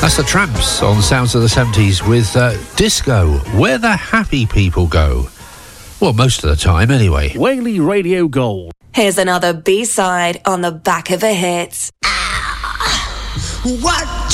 That's the Tramps on Sounds of the 70s with Disco, Where the Happy People Go. Well, most of the time, anyway. Whaley Radio Gold. Here's another B-side on the back of a hit. What